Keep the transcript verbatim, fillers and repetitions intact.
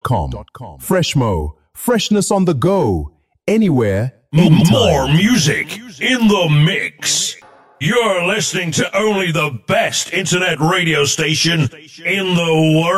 com. Freshmo, freshness on the go, anywhere, anytime. More music in the mix. You're listening to only the best internet radio station in the world.